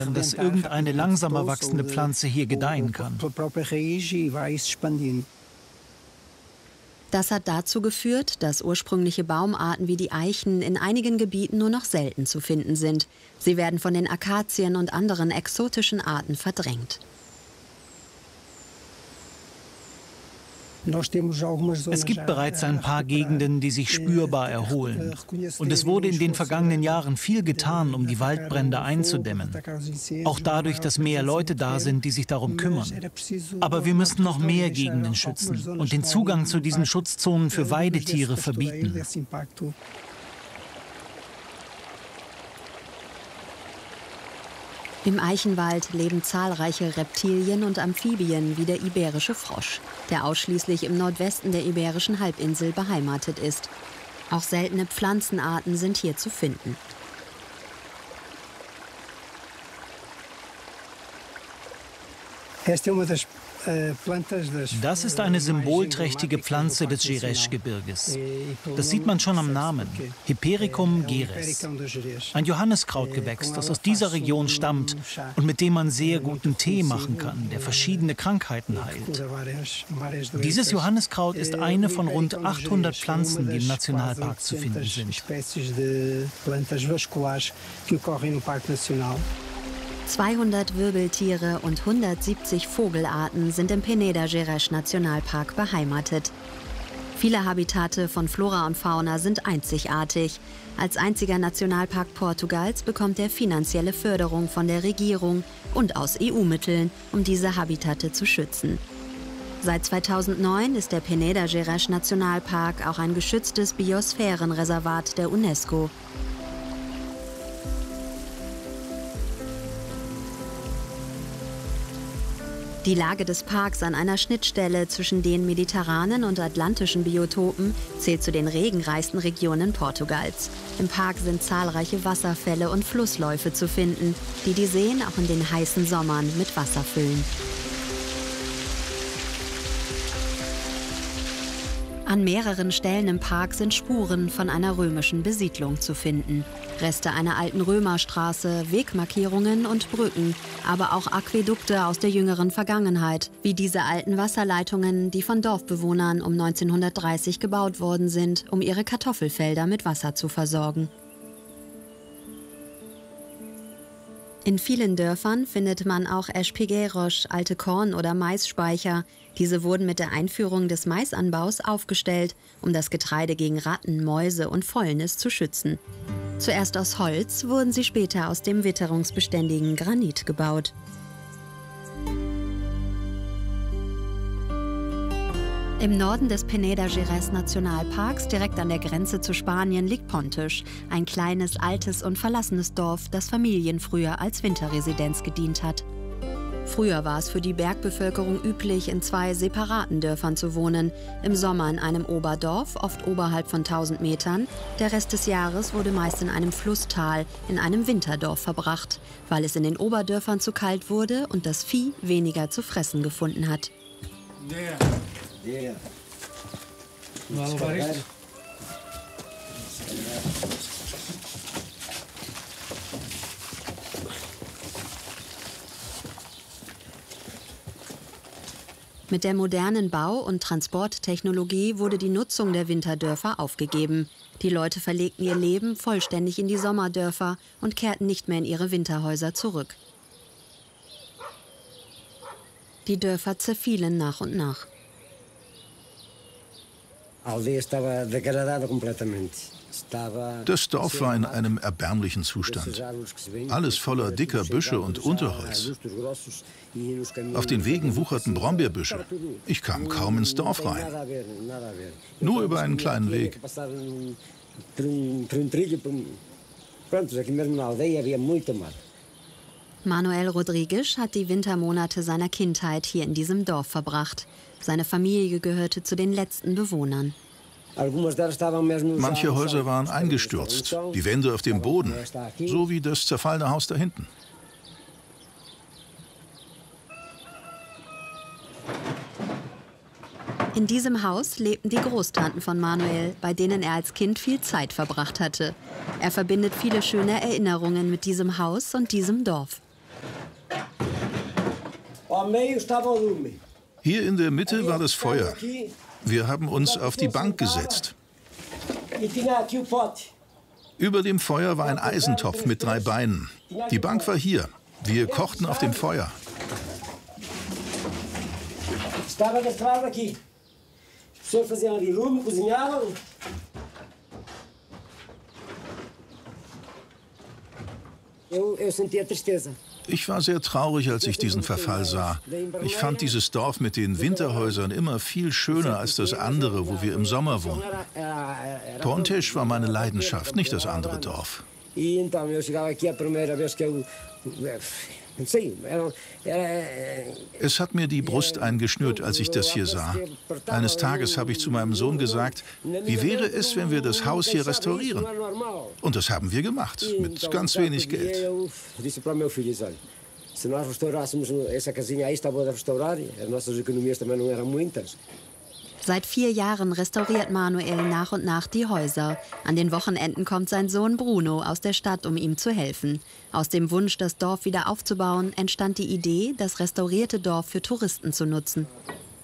dass irgendeine langsamer wachsende Pflanze hier gedeihen kann. Das hat dazu geführt, dass ursprüngliche Baumarten wie die Eichen in einigen Gebieten nur noch selten zu finden sind. Sie werden von den Akazien und anderen exotischen Arten verdrängt. Es gibt bereits ein paar Gegenden, die sich spürbar erholen. Und es wurde in den vergangenen Jahren viel getan, um die Waldbrände einzudämmen. Auch dadurch, dass mehr Leute da sind, die sich darum kümmern. Aber wir müssen noch mehr Gegenden schützen und den Zugang zu diesen Schutzzonen für Weidetiere verbieten. Im Eichenwald leben zahlreiche Reptilien und Amphibien wie der iberische Frosch, der ausschließlich im Nordwesten der Iberischen Halbinsel beheimatet ist. Auch seltene Pflanzenarten sind hier zu finden. Das ist eine symbolträchtige Pflanze des Gerês-Gebirges. Das sieht man schon am Namen, Hipericum geres. Ein Johanniskrautgewächs, das aus dieser Region stammt und mit dem man sehr guten Tee machen kann, der verschiedene Krankheiten heilt. Dieses Johanniskraut ist eine von rund 800 Pflanzen, die im Nationalpark zu finden sind. 200 Wirbeltiere und 170 Vogelarten sind im Peneda Gerês Nationalpark beheimatet. Viele Habitate von Flora und Fauna sind einzigartig. Als einziger Nationalpark Portugals bekommt er finanzielle Förderung von der Regierung und aus EU-Mitteln, um diese Habitate zu schützen. Seit 2009 ist der Peneda Gerês Nationalpark auch ein geschütztes Biosphärenreservat der UNESCO. Die Lage des Parks an einer Schnittstelle zwischen den mediterranen und atlantischen Biotopen zählt zu den regenreichsten Regionen Portugals. Im Park sind zahlreiche Wasserfälle und Flussläufe zu finden, die die Seen auch in den heißen Sommern mit Wasser füllen. An mehreren Stellen im Park sind Spuren von einer römischen Besiedlung zu finden. Reste einer alten Römerstraße, Wegmarkierungen und Brücken, aber auch Aquädukte aus der jüngeren Vergangenheit, wie diese alten Wasserleitungen, die von Dorfbewohnern um 1930 gebaut worden sind, um ihre Kartoffelfelder mit Wasser zu versorgen. In vielen Dörfern findet man auch Espigueiros, alte Korn- oder Maisspeicher. Diese wurden mit der Einführung des Maisanbaus aufgestellt, um das Getreide gegen Ratten, Mäuse und Fäulnis zu schützen. Zuerst aus Holz, wurden sie später aus dem witterungsbeständigen Granit gebaut. Im Norden des Peneda Gerês Nationalparks, direkt an der Grenze zu Spanien, liegt Pontes, ein kleines, altes und verlassenes Dorf, das Familien früher als Winterresidenz gedient hat. Früher war es für die Bergbevölkerung üblich, in 2 separaten Dörfern zu wohnen. Im Sommer in einem Oberdorf, oft oberhalb von 1000 Metern. Der Rest des Jahres wurde meist in einem Flusstal, in einem Winterdorf verbracht, weil es in den Oberdörfern zu kalt wurde und das Vieh weniger zu fressen gefunden hat. Mit der modernen Bau- und Transporttechnologie wurde die Nutzung der Winterdörfer aufgegeben. Die Leute verlegten ihr Leben vollständig in die Sommerdörfer und kehrten nicht mehr in ihre Winterhäuser zurück. Die Dörfer zerfielen nach und nach. Das Dorf war in einem erbärmlichen Zustand. Alles voller dicker Büsche und Unterholz. Auf den Wegen wucherten Brombeerbüsche. Ich kam kaum ins Dorf rein. Nur über einen kleinen Weg. Manuel Rodrigues hat die Wintermonate seiner Kindheit hier in diesem Dorf verbracht. Seine Familie gehörte zu den letzten Bewohnern. Manche Häuser waren eingestürzt, die Wände auf dem Boden, so wie das zerfallene Haus da hinten. In diesem Haus lebten die Großtanten von Manuel, bei denen er als Kind viel Zeit verbracht hatte. Er verbindet viele schöne Erinnerungen mit diesem Haus und diesem Dorf. Hier in der Mitte war das Feuer. Wir haben uns auf die Bank gesetzt. Über dem Feuer war ein Eisentopf mit 3 Beinen. Die Bank war hier. Wir kochten auf dem Feuer. Ich war sehr traurig, als ich diesen Verfall sah. Ich fand dieses Dorf mit den Winterhäusern immer viel schöner als das andere, wo wir im Sommer wohnten. Pontes war meine Leidenschaft, nicht das andere Dorf. Es hat mir die Brust eingeschnürt, als ich das hier sah. Eines Tages habe ich zu meinem Sohn gesagt, wie wäre es, wenn wir das Haus hier restaurieren? Und das haben wir gemacht, mit ganz wenig Geld. Seit 4 Jahren restauriert Manuel nach und nach die Häuser. An den Wochenenden kommt sein Sohn Bruno aus der Stadt, um ihm zu helfen. Aus dem Wunsch, das Dorf wieder aufzubauen, entstand die Idee, das restaurierte Dorf für Touristen zu nutzen.